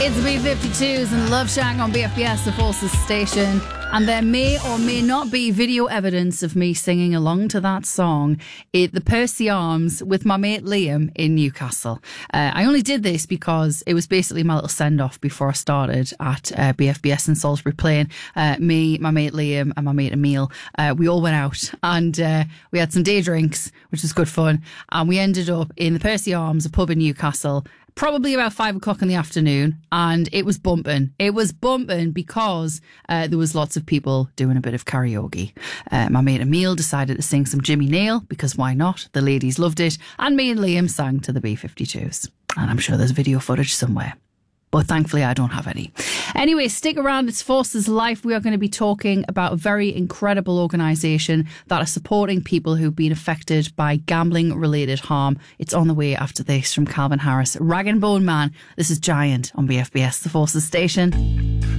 It's the B-52s and Love Shack on BFBS, the Forces station. And there may or may not be video evidence of me singing along to that song at the Percy Arms with my mate Liam in Newcastle. I only did this because it was basically my little send-off before I started at BFBS in Salisbury Plain. Me, my mate Liam and my mate Emil, we all went out and we had some day drinks, which was good fun. And we ended up in the Percy Arms, a pub in Newcastle, probably about 5 o'clock in the afternoon, and it was bumping. It was bumping because there was lots of people doing a bit of karaoke. My mate Emil decided to sing some Jimmy Neal, because why not? The ladies loved it. And me and Liam sang to the B-52s. And I'm sure there's video footage somewhere. But thankfully I don't have any. Anyway, stick around. It's Forces Life. We are going to be talking about a very incredible organisation that are supporting people who've been affected by gambling-related harm. It's on the way after this from Calvin Harris. Rag and Bone Man. This is Giant on BFBS, the Forces station.